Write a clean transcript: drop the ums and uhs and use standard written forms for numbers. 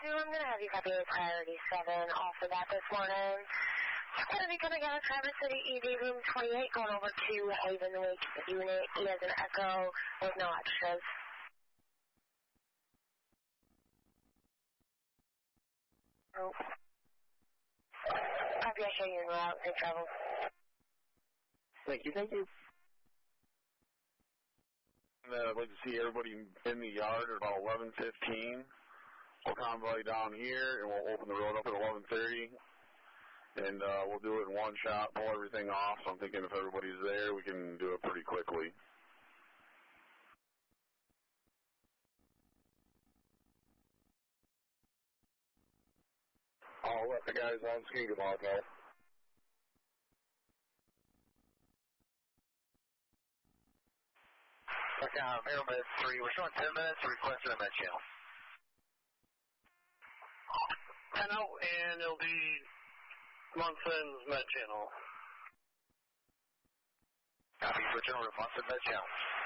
I'm going to have you copy a priority 7 off of that this morning. It's going to be coming out of Traverse City ED room 28 going over to Haven Lake unit. E as an echo with no extras. Oh. Copy, I'll show you en route. Safe travel. Thank you. Thank you. I'd like to see everybody in the yard at about 11:15. We'll convoy down here, and we'll open the road up at 11:30. And we'll do it in one shot, pull everything off. So I'm thinking if everybody's there, we can do it pretty quickly. I'll let the guys on Skingabog know. Mail Med 3, we're showing 10 minutes to request a med channel. 10 out, and it'll be Munson's med channel. Copy, switching over to Munson med channel.